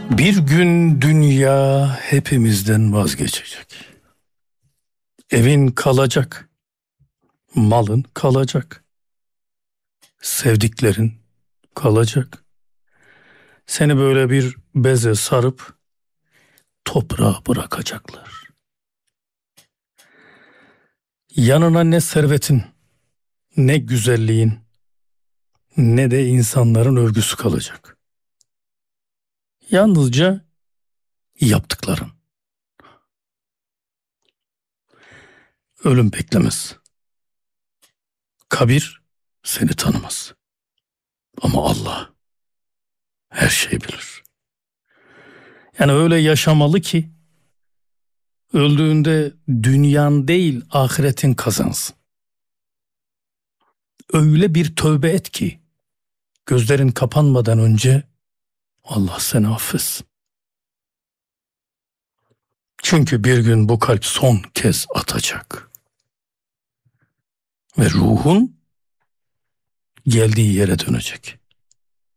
Bir gün dünya hepimizden vazgeçecek. Evin kalacak, malın kalacak, sevdiklerin kalacak. Seni böyle bir beze sarıp toprağa bırakacaklar. Yanına ne servetin, ne güzelliğin, ne de insanların övgüsü kalacak. Yalnızca yaptıkların. Ölüm beklemez. Kabir seni tanımaz. Ama Allah her şeyi bilir. Yani öyle yaşamalı ki öldüğünde dünyan değil ahiretin kazansın. Öyle bir tövbe et ki gözlerin kapanmadan önce Allah seni affetsin. Çünkü bir gün bu kalp son kez atacak. Ve ruhun geldiği yere dönecek.